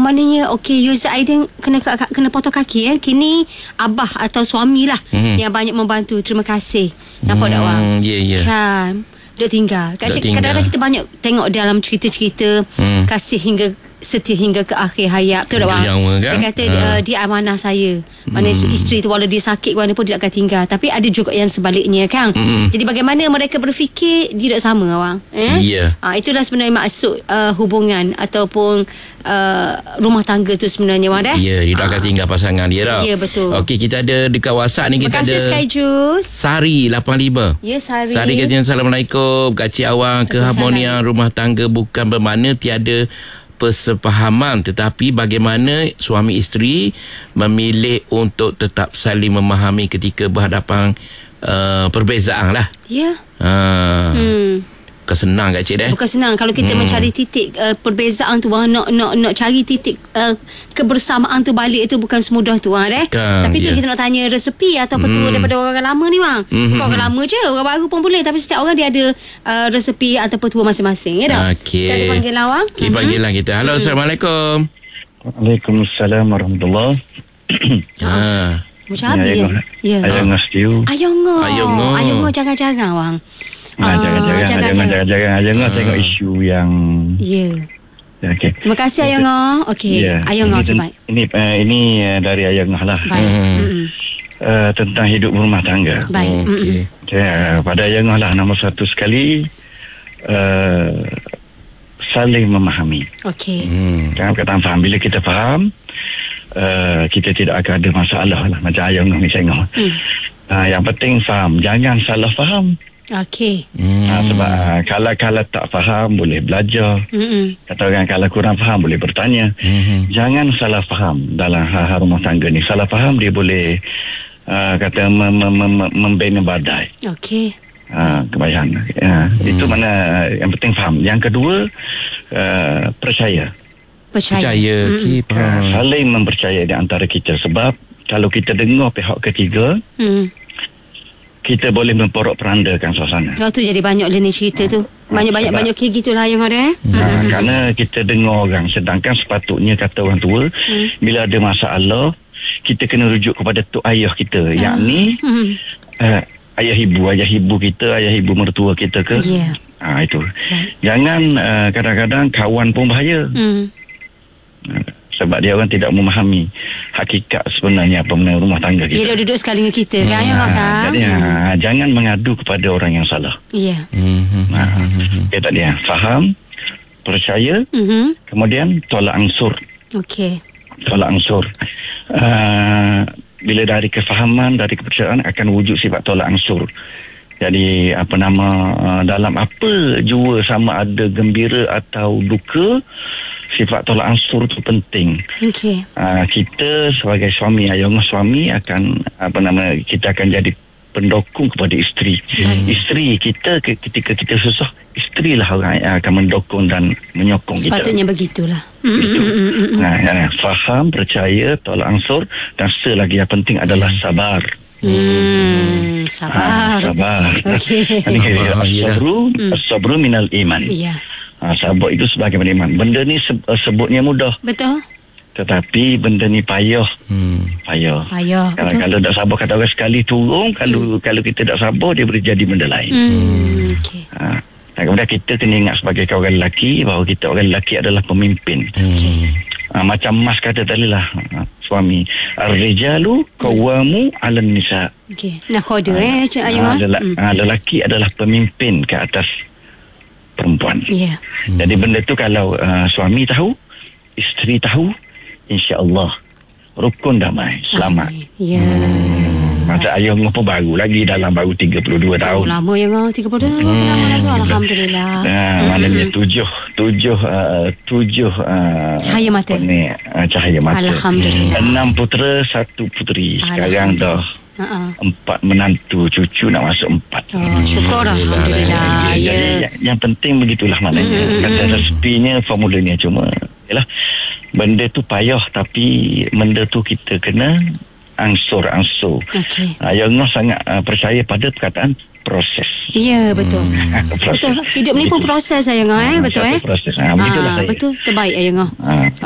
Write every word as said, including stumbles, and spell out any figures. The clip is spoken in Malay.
maknanya okey, user I D kena kena potong kaki eh. Kini abah atau suami lah hmm. yang banyak membantu. Terima kasih. Nampak tak Wang? Ya yeah, ya yeah. Kan duduk tinggal. Kadang-kadang kita banyak tengok dalam cerita-cerita hmm. kasih hingga setia hingga ke akhir hayat. Betul tak Wang? Kan? Dia kata ha. uh, dia amanah saya. Mana hmm. isteri tu walau dia sakit ke mana pun dia akan tinggal. Tapi ada juga yang sebaliknya kan. Hmm. Jadi bagaimana mereka berfikir tidak sama Wang. Eh? Yeah. Ha, itulah sebenarnya maksud uh, hubungan ataupun uh, rumah tangga tu sebenarnya Wang dah. Ya, yeah, dia tak akan tinggal pasangan dia dah. Ya, yeah, betul. Okey, kita ada dekat WhatsApp ni kita ada Sky Juice. Sari lapan lima. Ya, Sari. Sari kata Assalamualaikum, Kak Cik Awang, keharmonian rumah tangga bukan bermakna tiada persefahaman, tetapi bagaimana suami isteri memilih untuk tetap saling memahami ketika berhadapan uh, perbezaan lah. Ya. Ha. Hmm. Bukan senang Kak Cik dah. Bukan senang kalau kita hmm. mencari titik uh, perbezaan tu Wang, nak nak nak cari titik uh, kebersamaan tu balik itu bukan semudah tu Wang dah. Tapi tu yeah. kita nak tanya resepi atau petua hmm. daripada orang lama ni Wang. Hmm. Bukan orang lama je, orang baru pun boleh, tapi setiap orang dia ada uh, resepi atau petua masing-masing ya dah. Okay. Kita ada panggil Awang. Kita uh-huh. panggil lah kita. Halo, hmm. Assalamualaikum. Waalaikumsalam warahmatullahi. Ha. Macam apa ya? Ya. Ayang Astiu. Ayang Ayang Ayang jangan-jangan Wang. Nah, uh, jangan-jangan jangan-jangan jangan tengok isu yang ya. Yeah. Okey. Terima kasih Ayang. Okey. Yeah. Ayang okey baik. Ini uh, ini uh, dari Ayang lah. Baik. Hmm. Uh, tentang hidup rumah tangga. Baik. Okey. Okay, uh, pada Ayang lah nombor satu sekali uh, saling memahami. Okey. Hmm. Kan kata faham, bila kita faham uh, kita tidak akan ada masalah lah macam Ayang ni tengok. Hmm. Uh, yang penting faham, jangan salah faham. Okey. Hmm. Ha, sebab ha, kalau kalau tak faham boleh belajar. Hmm. Kata orang kalau kurang faham boleh bertanya. Hmm. Jangan salah faham dalam hal-hal rumah tangga ni. Salah faham dia boleh uh, kata mem- mem- mem- membina badai. Okey. Ha, kebayang. Ha, hmm. Itu mana yang penting faham. Yang kedua uh, percaya. Percaya. Percaya. Okay, uh, saling mempercayai di antara kita, sebab kalau kita dengar pihak ketiga, hmm. kita boleh memporok perandakan suasana. Oh, tu jadi banyak lah ni cerita tu. Banyak-banyak banyak kayak gitulah yang ada. Eh? Nah, hmm. Kerana kita dengar orang, sedangkan sepatutnya kata orang tua, hmm. bila ada masalah, kita kena rujuk kepada tok ayah kita. Ah. Yang ni, hmm. uh, ayah ibu, ayah ibu kita, ayah ibu mertua kita ke. Yeah. Ha, itu. Right. Jangan uh, kadang-kadang kawan pun bahaya. Hmm. Uh, sebab dia orang tidak memahami hakikat sebenarnya apa benda rumah tangga kita. Dia dah duduk sekali dengan kita kan, hmm. ya kan? Jadi hmm. ha, jangan mengadu kepada orang yang salah. Ya. Yeah. Hmm. Ha, dia tak dia faham, percaya, hmm. kemudian tolak ansur. Okey. Tolak ansur. Uh, bila dari kefahaman, dari kepercayaan akan wujud sifat tolak ansur. Jadi apa nama uh, dalam apa jua, sama ada gembira atau duka, sifat tolak ansur itu penting. Okey. Uh, kita sebagai suami, ayah suami akan apa nama kita akan jadi pendukung kepada isteri. Hmm. Isteri kita ketika kita susah, isterilah orang yang akan mendukung dan menyokong Sepatutnya kita. Sepatutnya begitulah. Begitu. Nah, ya, faham, percaya, tolak ansur, dan selagi yang penting adalah sabar. Hmm, sabar. Ha, sabar. Okey. As-sabru, as-sabru minal iman. Ya. Ha, sabar itu sebagai iman. Benda ni sebutnya mudah. Betul. Tetapi benda ni payah. Hmm. Payah. Payah. Kalau, kalau tak sabar, kata orang sekali turun, kalau hmm. kalau kita tak sabar, dia boleh jadi benda lain. Hmm. Okey. Ha. Dan kemudian kita kena ingat sebagai orang lelaki bahawa kita orang lelaki adalah pemimpin. Okey. Ha, macam Mas kata tadi lah, ha, suami, ar-rijalu qawwamu 'alan nisa. Okey. Nak kode ha, eh Cik Ayu. Ha, lelaki, hmm. ha, lelaki adalah pemimpin ke atas perempuan. Ya. Yeah. Hmm. Jadi benda tu kalau uh, suami tahu, isteri tahu, insya-Allah rukun damai, selamat. Ya. Yeah. Hmm. Masa ayah pun baru lagi, dalam baru tiga puluh dua tahun. Lama ya ngah, tiga puluh dua tahun. Hmm. Lama lagi, alhamdulillah. Nah, hmm. maknanya tujuh tujuh uh, tujuh uh, cahaya mata. Ni, uh, cahaya mata. Alhamdulillah. Enam putera, satu puteri. Sekarang dah uh-uh. empat menantu, cucu nak masuk empat. Oh, syukur alhamdulillah. Ya. Ya. Jadi yang, yang penting begitulah maknanya. Hmm. Kata resepinya, formulanya cuma yalah, benda tu payah, tapi benda tu kita kena angsur-angsur. Okey. Uh, yang sangat uh, percaya pada perkataan proses. Ya, betul. Hmm. Betul. Hidup ni pun proses Ayang eh, betul eh. Proses. Ha, begitulah ha, saya. Betul, terbaik Ayang. Ha.